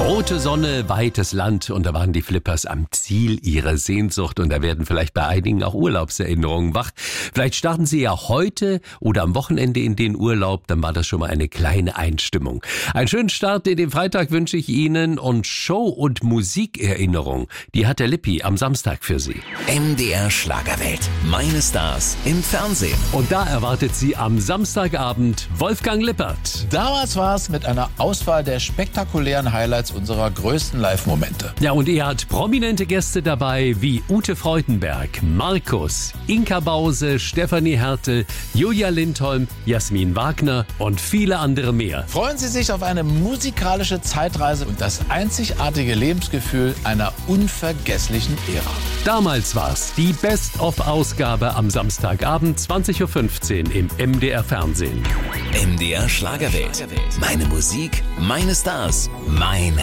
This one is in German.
Rote Sonne, weites Land und da waren die Flippers am Ziel ihrer Sehnsucht und da werden vielleicht bei einigen auch Urlaubserinnerungen wach. Vielleicht starten Sie ja heute oder am Wochenende in den Urlaub, dann war das schon mal eine kleine Einstimmung. Einen schönen Start in den Freitag wünsche ich Ihnen und Show- und Musikerinnerung, die hat der Lippi am Samstag für Sie. MDR Schlagerwelt. Meine Stars im Fernsehen. Und da erwartet Sie am Samstagabend Wolfgang Lippert. Damals war es mit einer Auswahl der spektakulären Highlights unserer größten Live-Momente. Ja, und er hat prominente Gäste dabei wie Ute Freudenberg, Markus, Inka Bause, Stefanie Hertel, Julia Lindholm, Jasmin Wagner und viele andere mehr. Freuen Sie sich auf eine musikalische Zeitreise und das einzigartige Lebensgefühl einer unvergesslichen Ära. Damals war's die Best-of-Ausgabe am Samstagabend 20.15 Uhr im MDR Fernsehen. MDR Schlagerwelt. Meine Musik, meine Stars, mein